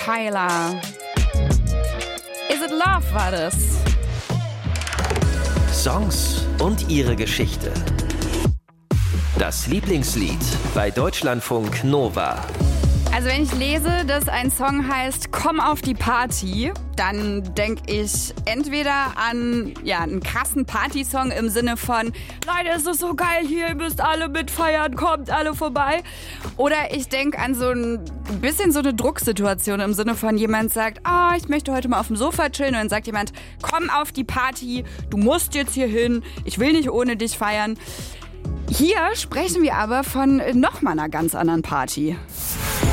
Tyler. Is It Love war das. Songs und ihre Geschichte. Das Lieblingslied bei Deutschlandfunk Nova. Also wenn ich lese, dass ein Song heißt Komm auf die Party, dann denke ich entweder an einen krassen Partysong im Sinne von Leute, es ist so geil hier, ihr müsst alle mitfeiern, kommt alle vorbei. Oder ich denke an so ein bisschen so eine Drucksituation im Sinne von jemand sagt, ich möchte heute mal auf dem Sofa chillen und dann sagt jemand, komm auf die Party, du musst jetzt hier hin, ich will nicht ohne dich feiern. Hier sprechen wir aber von nochmal einer ganz anderen Party.